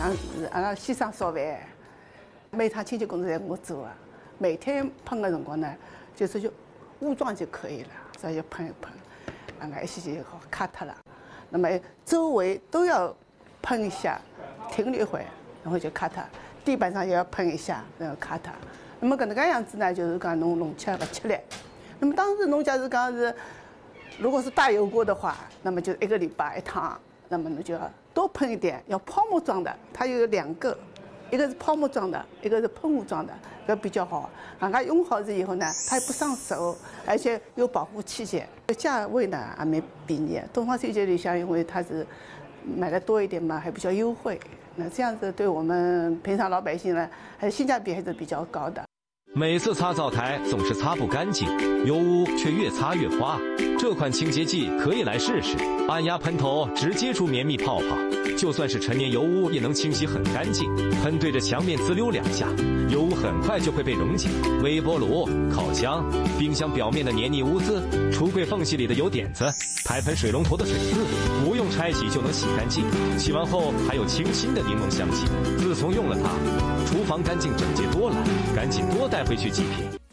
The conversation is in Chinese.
阿拉先生烧饭，每趟清洁工作侪我做啊。每天喷的辰光呢，就武装就可以了，所以就喷一喷，一些就好卡脱了。那么周围都要喷一下，停了一会，然后就卡脱。地板上也要喷一下，然后卡脱。那么搿能介样子呢，就是讲弄起来勿吃力。那么当时侬假如讲是，如果是大油锅的话，那么就1个礼拜1趟，那么侬就要多喷一点，要泡沫装的，它有2个，一个是泡沫装的，一个是喷雾装的，搿比较好。人家用好了以后呢，它也不伤手，而且有保护器械，价位呢也蛮便宜。东方水节里向，因为它是买的多一点嘛，还比较优惠。那这样子对我们平常老百姓呢，还是性价比还是比较高的。 每次擦灶台总是擦不干净，油污却越擦越花。这款清洁剂可以来试试，按压喷头直接出绵密泡泡，就算是陈年油污也能清洗很干净。喷对着墙面滋溜2下，油污很快就会被溶解。微波炉、烤箱、冰箱表面的黏腻污渍，橱柜缝隙里的油点子，排盆水龙头的水渍，不用拆洗就能洗干净。洗完后还有清新的柠檬香气。自从用了它，厨房干净整洁多了，赶紧多带回去几瓶。